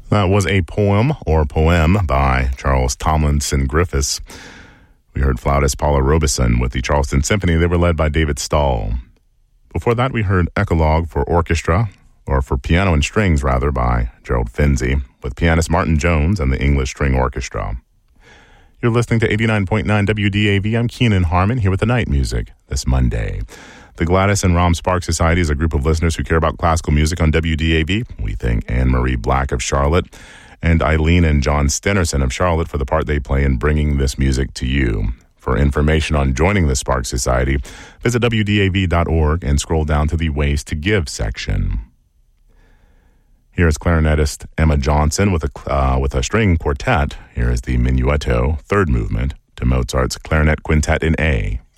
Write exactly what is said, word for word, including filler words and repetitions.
That was a poem or poem by Charles Tomlinson Griffiths. We heard flautist Paula Robeson with the Charleston Symphony. They were led by David Stahl. Before that, we heard Eclogue for Orchestra, or for piano and strings, rather, by Gerald Finzi, with pianist Martin Jones and the English String Orchestra. You're listening to eighty-nine point nine W D A V. I'm Keenan Harmon, here with the night music this Monday. The Gladys and Rom Sparks Society is a group of listeners who care about classical music on W D A V. We thank Anne-Marie Black of Charlotte and Eileen and John Stenerson of Charlotte for the part they play in bringing this music to you. For information on joining the Sparks Society, visit W D A V dot org and scroll down to the Ways to Give section. Here is clarinetist Emma Johnson with a, uh, with a string quartet. Here is the Minuetto, third movement, to Mozart's Clarinet Quintet in A.